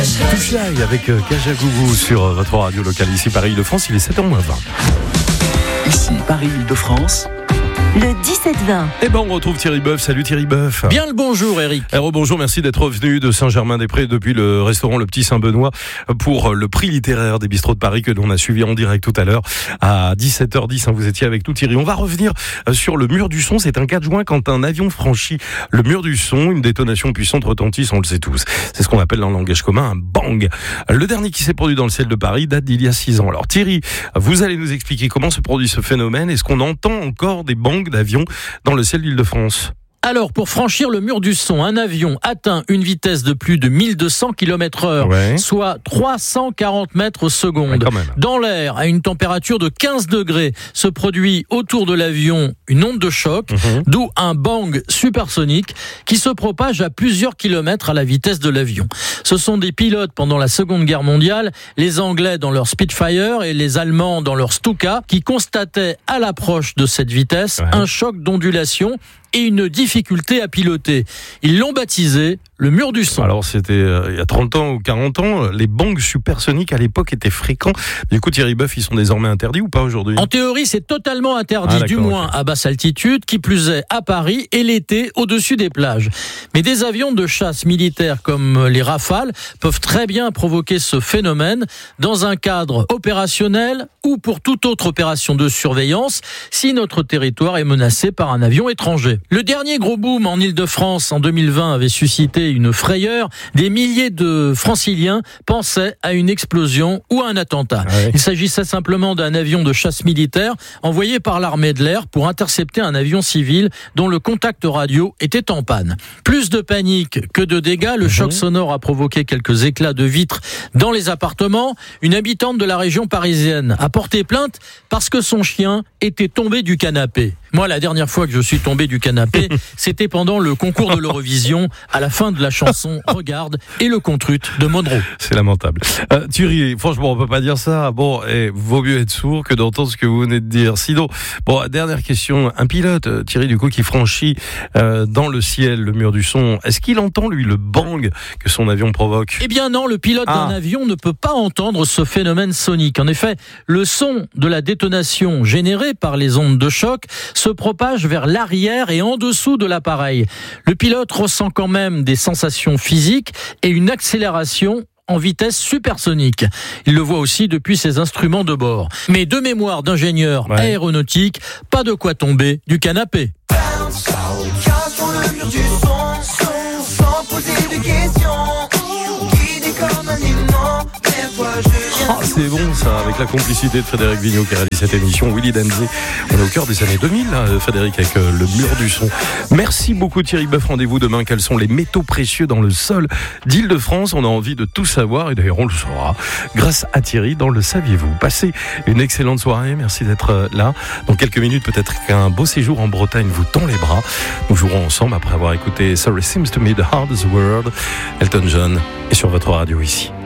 Touche Live avec Kajagougou sur votre radio locale ici Paris-Île-de-France, il est 7h-20. Ici Paris-Île-de-France. Le 17-20. Et ben on retrouve Thierry Boeuf. Salut Thierry Boeuf. Bien le bonjour Eric. Bonjour, merci d'être revenu de Saint-Germain-des-Prés depuis le restaurant Le Petit Saint-Benoît pour le prix littéraire des bistrots de Paris que l'on a suivi en direct tout à l'heure à 17h10. Vous étiez avec nous Thierry. On va revenir sur le mur du son. C'est un 4 juin quand un avion franchit le mur du son. Une détonation puissante retentit, on le sait tous. C'est ce qu'on appelle dans le langage commun un bang. Le dernier qui s'est produit dans le ciel de Paris date d'il y a 6 ans. Alors Thierry, vous allez nous expliquer comment se produit ce phénomène. Est-ce qu'on entend encore des bangs d'avions dans le ciel d'Île-de-France? Alors, pour franchir le mur du son, un avion atteint une vitesse de plus de 1200 km/h, soit 340 mètres secondes. Dans l'air, à une température de 15 degrés, se produit autour de l'avion une onde de choc, d'où un bang supersonique qui se propage à plusieurs kilomètres à la vitesse de l'avion. Ce sont des pilotes pendant la Seconde Guerre mondiale, les Anglais dans leur Spitfire et les Allemands dans leur Stuka, qui constataient à l'approche de cette vitesse un choc d'ondulation et une difficulté à piloter. Ils l'ont baptisé le mur du son. Alors c'était il y a 30 ans ou 40 ans, les bangs supersoniques à l'époque étaient fréquents. Du coup Thierry Boeuf, ils sont désormais interdits ou pas aujourd'hui? En théorie, c'est totalement interdit, du moins à basse altitude, qui plus est à Paris et l'été au-dessus des plages. Mais des avions de chasse militaires comme les Rafales peuvent très bien provoquer ce phénomène dans un cadre opérationnel ou pour toute autre opération de surveillance si notre territoire est menacé par un avion étranger. Le dernier gros boom en Île-de-France en 2020 avait suscité une frayeur. Des milliers de franciliens pensaient à une explosion ou à un attentat. Il s'agissait simplement d'un avion de chasse militaire envoyé par l'armée de l'air pour intercepter un avion civil dont le contact radio était en panne. Plus de panique que de dégâts, le choc sonore a provoqué quelques éclats de vitres dans les appartements. Une habitante de la région parisienne a porté plainte parce que son chien était tombé du canapé. Moi, la dernière fois que je suis tombé du canapé, c'était pendant le concours de l'Eurovision, à la fin de la chanson Regarde et le contrut de Monroe. C'est lamentable. Thierry, franchement, on peut pas dire ça. Bon, vaut mieux être sourd que d'entendre ce que vous venez de dire. Sinon, dernière question. Un pilote, Thierry, du coup, qui franchit dans le ciel le mur du son, est-ce qu'il entend, lui, le bang que son avion provoque? Eh bien non, le pilote d'un avion ne peut pas entendre ce phénomène sonique. En effet, le son de la détonation générée par les ondes de choc se propage vers l'arrière et en dessous de l'appareil. Le pilote ressent quand même des sensations physiques et une accélération en vitesse supersonique. Il le voit aussi depuis ses instruments de bord. Mais de mémoire d'ingénieur aéronautique, pas de quoi tomber du canapé. C'est bon ça, avec la complicité de Frédéric Vigneault qui réalise cette émission, Willy Denzé. On est au cœur des années 2000, Frédéric, avec le mur du son. Merci beaucoup Thierry Boeuf. Rendez-vous demain. Quels sont les métaux précieux dans le sol d'Île-de-France? On a envie de tout savoir et d'ailleurs on le saura grâce à Thierry dans Le Saviez-vous. Passez une excellente soirée. Merci d'être là. Dans quelques minutes, peut-être qu'un beau séjour en Bretagne vous tend les bras. Nous jouerons ensemble après avoir écouté Sorry Seems to Me the Hardest Word. Elton John est sur votre radio ici.